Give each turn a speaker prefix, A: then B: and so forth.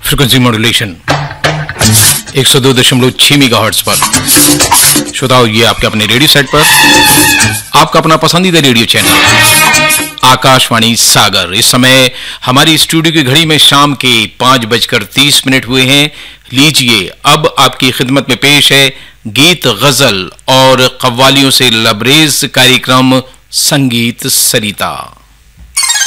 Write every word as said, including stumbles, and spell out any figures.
A: Frequency modulation एक सौ दो दशमलव छह मेगाहर्ट्ज पर। श्रोताओ, ये आपके अपने रेडियो सेट पर आपका अपना पसंदीदा रेडियो चैनल आकाशवाणी सागर। इस समय हमारी स्टूडियो की घड़ी में शाम के पांच बजकर तीस मिनट हुए हैं। लीजिए अब आपकी खिदमत में पेश है गीत, गजल और कव्वालियों से लबरेज कार्यक्रम संगीत सरिता।